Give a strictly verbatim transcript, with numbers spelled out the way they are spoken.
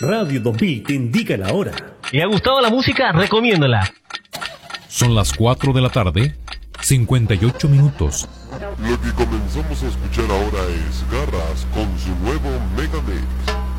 Radio dos mil te indica la hora. ¿Le ha gustado la música? Recomiéndala. Son las cuatro de la tarde, cincuenta y ocho minutos. Lo que comenzamos a escuchar ahora es Garras con su nuevo Megadeth.